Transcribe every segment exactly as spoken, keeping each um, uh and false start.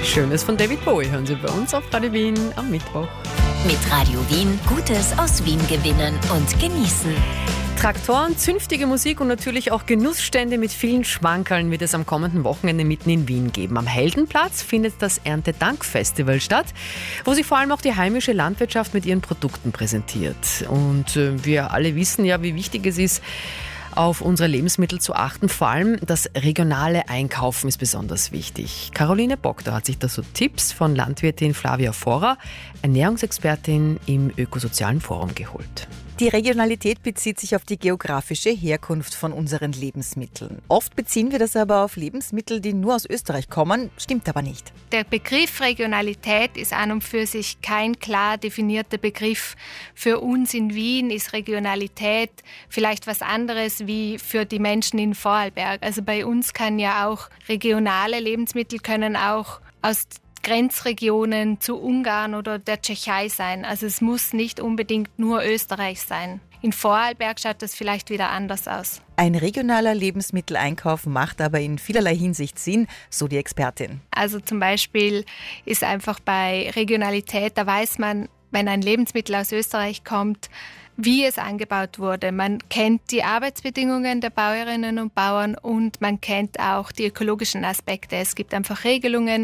Schönes von David Bowie hören Sie bei uns auf Radio Wien am Mittwoch. Mit Radio Wien Gutes aus Wien gewinnen und genießen. Traktoren, zünftige Musik und natürlich auch Genussstände mit vielen Schmankerln wird es am kommenden Wochenende mitten in Wien geben. Am Heldenplatz findet das Erntedank-Festival statt, wo sich vor allem auch die heimische Landwirtschaft mit ihren Produkten präsentiert. Und äh, wir alle wissen ja, wie wichtig es ist, auf unsere Lebensmittel zu achten. Vor allem das regionale Einkaufen ist besonders wichtig. Caroline Bock, da hat sich dazu Tipps von Landwirtin Flavia Vorer, Ernährungsexpertin im Ökosozialen Forum, geholt. Die Regionalität bezieht sich auf die geografische Herkunft von unseren Lebensmitteln. Oft beziehen wir das aber auf Lebensmittel, die nur aus Österreich kommen, stimmt aber nicht. Der Begriff Regionalität ist an und für sich kein klar definierter Begriff. Für uns in Wien ist Regionalität vielleicht was anderes wie für die Menschen in Vorarlberg. Also bei uns kann ja auch regionale Lebensmittel können auch aus Grenzregionen zu Ungarn oder der Tschechei sein. Also es muss nicht unbedingt nur Österreich sein. In Vorarlberg schaut das vielleicht wieder anders aus. Ein regionaler Lebensmitteleinkauf macht aber in vielerlei Hinsicht Sinn, so die Expertin. Also zum Beispiel ist einfach bei Regionalität, da weiß man, wenn ein Lebensmittel aus Österreich kommt, wie es angebaut wurde. Man kennt die Arbeitsbedingungen der Bäuerinnen und Bauern und man kennt auch die ökologischen Aspekte. Es gibt einfach Regelungen,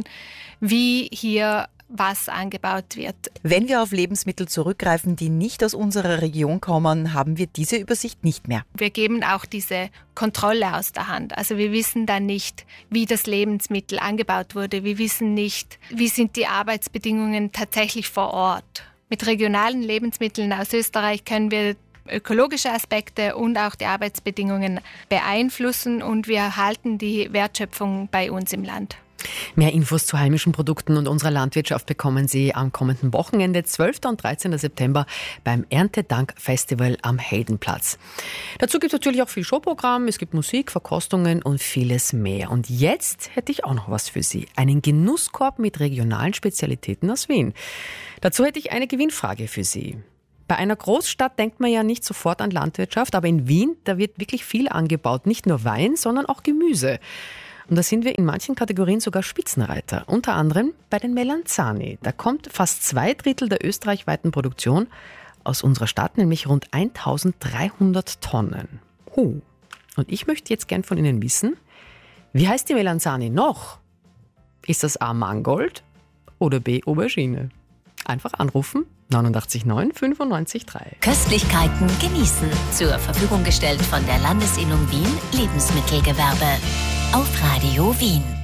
wie hier was angebaut wird. Wenn wir auf Lebensmittel zurückgreifen, die nicht aus unserer Region kommen, haben wir diese Übersicht nicht mehr. Wir geben auch diese Kontrolle aus der Hand. Also wir wissen dann nicht, wie das Lebensmittel angebaut wurde. Wir wissen nicht, wie sind die Arbeitsbedingungen tatsächlich vor Ort. Mit regionalen Lebensmitteln aus Österreich können wir ökologische Aspekte und auch die Arbeitsbedingungen beeinflussen und wir erhalten die Wertschöpfung bei uns im Land. Mehr Infos zu heimischen Produkten und unserer Landwirtschaft bekommen Sie am kommenden Wochenende, zwölften und dreizehnten September, beim Erntedank-Festival am Heldenplatz. Dazu gibt es natürlich auch viel Showprogramm, es gibt Musik, Verkostungen und vieles mehr. Und jetzt hätte ich auch noch was für Sie. Einen Genusskorb mit regionalen Spezialitäten aus Wien. Dazu hätte ich eine Gewinnfrage für Sie. Bei einer Großstadt denkt man ja nicht sofort an Landwirtschaft, aber in Wien, da wird wirklich viel angebaut. Nicht nur Wein, sondern auch Gemüse. Und da sind wir in manchen Kategorien sogar Spitzenreiter. Unter anderem bei den Melanzani. Da kommt fast zwei Drittel der österreichweiten Produktion aus unserer Stadt, nämlich rund eintausenddreihundert Tonnen. Huh. Und ich möchte jetzt gern von Ihnen wissen, wie heißt die Melanzani noch? Ist das A. Mangold oder B. Aubergine? Einfach anrufen, neunundachtzig neun fünfundneunzig drei. Köstlichkeiten genießen. Zur Verfügung gestellt von der Landesinnung Wien Lebensmittelgewerbe. Auf Radio Wien.